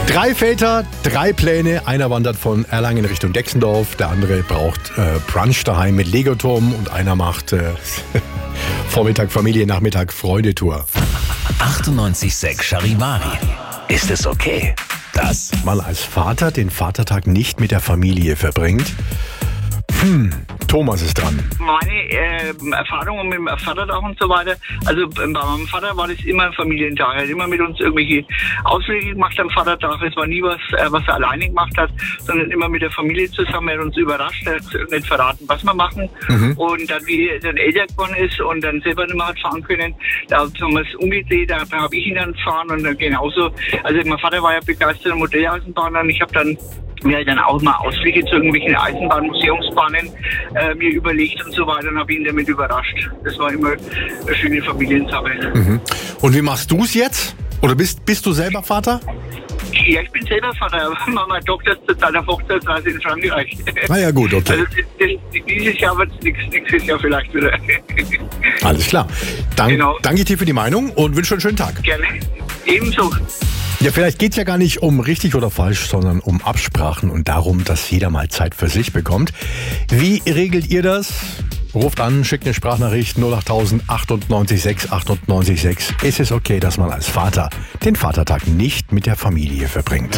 3 Väter, 3 Pläne. Einer wandert von Erlangen Richtung Dexendorf, der andere braucht Brunch daheim mit Legoturm und einer macht Vormittag Familie, Nachmittag Freudetour. 98.6 Charivari. Ist es okay, dass man als Vater den Vatertag nicht mit der Familie verbringt? Thomas ist dran. Meine Erfahrungen mit dem Vatertag und so weiter, also bei meinem Vater war das immer ein Familientag. Er hat immer mit uns irgendwelche Ausflüge gemacht am Vatertag. Es war nie was er alleine gemacht hat, sondern immer mit der Familie zusammen. Er hat uns überrascht, er hat nicht verraten, was wir machen. Und dann, wie er dann älter geworden ist und dann selber nicht mehr hat fahren können, da haben wir es umgedreht, da habe ich ihn dann gefahren und dann genauso. Also mein Vater war ja begeisterter Modelleisenbahner und ich habe dann mir dann auch mal Ausflüge zu irgendwelchen Eisenbahnmuseumsbahnen mir überlegt und so weiter und habe ihn damit überrascht. Das war immer eine schöne Familiensache. Und wie machst du es jetzt? Oder bist du selber Vater? Ja, ich bin selber Vater. Meine Tochter ist zu seiner Hochzeitsreise in Frankreich. Na ja, gut, okay. Also dieses Jahr wird es nichts, nächstes Jahr vielleicht wieder. Alles klar. Genau. Danke dir für die Meinung und wünsche einen schönen Tag. Gerne. Ebenso. Ja, vielleicht geht es ja gar nicht um richtig oder falsch, sondern um Absprachen und darum, dass jeder mal Zeit für sich bekommt. Wie regelt ihr das? Ruft an, schickt eine Sprachnachricht 08000 98 6 98 6. Ist es okay, dass man als Vater den Vatertag nicht mit der Familie verbringt?